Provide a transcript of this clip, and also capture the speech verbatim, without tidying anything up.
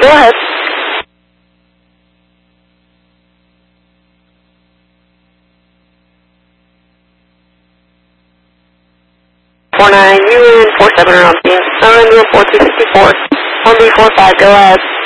ahead. four nine, you in four seven around being sun, you're four two fifty-four. one B four five, go ahead.